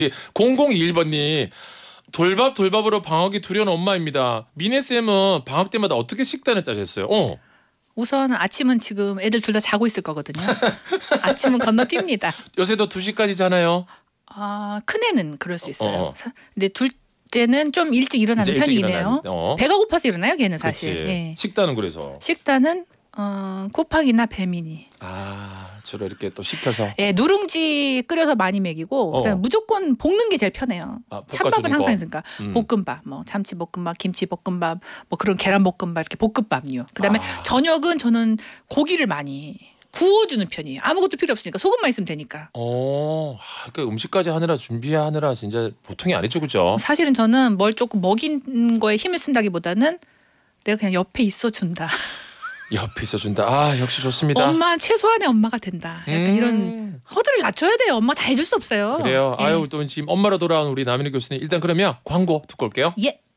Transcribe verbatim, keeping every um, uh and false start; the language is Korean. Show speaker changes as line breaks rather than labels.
공공이일 번님. 돌밥 돌밥으로 방학이 두려운 엄마입니다. 미네쌤은 방학 때마다 어떻게 식단을 짜셨어요? 어.
우선 아침은 지금 애들 둘 다 자고 있을 거거든요. 아침은 건너뜁니다.
요새도 두 시까지 자나요?
아, 큰애는 그럴 수 있어요.
어.
사- 근데 둘째는 좀 일찍 일어나는
이제 일찍
편이네요.
일어나는, 어.
배가 고파서 일어나요, 걔는 사실.
그치.
예.
식단은 그래서.
식단은 어, 쿠팡이나 배민이.
아, 주로 이렇게 또 시켜서.
예, 누룽지 끓여서 많이 먹이고
어.
그다음 무조건 볶는 게 제일 편해요.
아,
찬밥은
볶아주는
항상
거.
있으니까
음.
볶음밥, 뭐 참치 볶음밥, 김치 볶음밥, 뭐 그런 계란 볶음밥 이렇게 볶음밥류. 그다음에
아.
저녁은 저는 고기를 많이 구워주는 편이에요. 아무것도 필요 없으니까 소금만 있으면 되니까.
어, 아, 그러니까 음식까지 하느라 준비하느라 진짜 보통이 아니죠, 그죠?
사실은 저는 뭘 조금 먹인 거에 힘을 쓴다기보다는 내가 그냥 옆에 있어 준다.
옆에 있어준다. 아, 역시 좋습니다.
엄마 최소한의 엄마가 된다. 약간
음.
이런 허들을 낮춰야 돼요. 엄마 다 해줄 수 없어요.
그래요.
예.
아유, 또 지금 엄마로 돌아온 우리 남인희 교수님. 일단 그러면 광고 듣고 올게요.
예.